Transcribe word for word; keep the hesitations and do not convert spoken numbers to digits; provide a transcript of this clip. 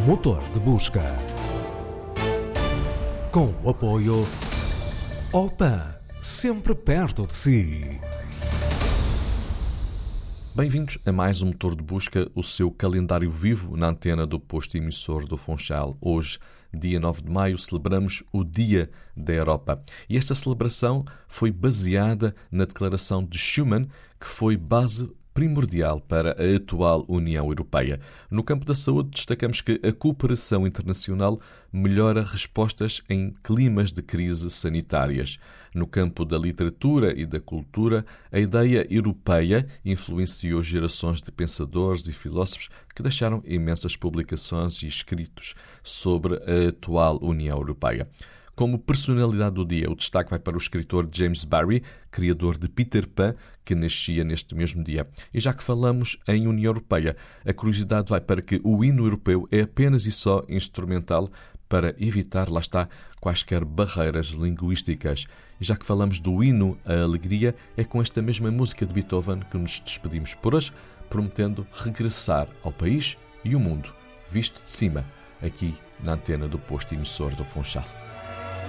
Motor de busca. Com o apoio Opan, sempre perto de si. Bem-vindos a mais um Motor de Busca, o seu calendário vivo na antena do posto emissor do Funchal. Hoje, dia nove de maio, celebramos o Dia da Europa. E esta celebração foi baseada na Declaração de Schuman, que foi base primordial para a atual União Europeia. No campo da saúde, destacamos que a cooperação internacional melhora respostas em climas de crise sanitárias. No campo da literatura e da cultura, a ideia europeia influenciou gerações de pensadores e filósofos que deixaram imensas publicações e escritos sobre a atual União Europeia. Como personalidade do dia, o destaque vai para o escritor James Barrie, criador de Peter Pan, que nascia neste mesmo dia. E já que falamos em União Europeia, a curiosidade vai para que o hino europeu é apenas e só instrumental para evitar, lá está, quaisquer barreiras linguísticas. E já que falamos do hino à alegria, é com esta mesma música de Beethoven que nos despedimos por hoje, prometendo regressar ao país e o mundo, visto de cima, aqui na antena do posto emissor do Funchal.